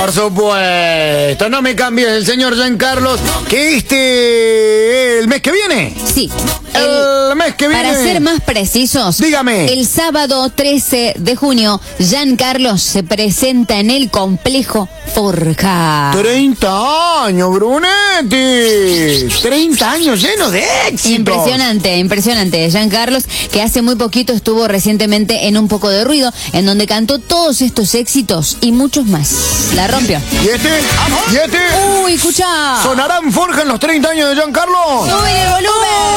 Por supuesto, no me cambies el señor Giancarlo, que el mes que viene. Sí. El mes que viene. Para ser más precisos, dígame. El sábado 13 de junio, Giancarlo se presenta en el complejo Forja. 30 años, Brunetti. 30 años llenos de éxito. Impresionante. Giancarlo, que hace muy poquito estuvo recientemente en Un Poco de Ruido, en donde cantó todos estos éxitos y muchos más. La rompió. ¿Y este? Uy, escucha. ¿Sonarán Forja en los 30 años de Giancarlo? ¡Sube el volumen!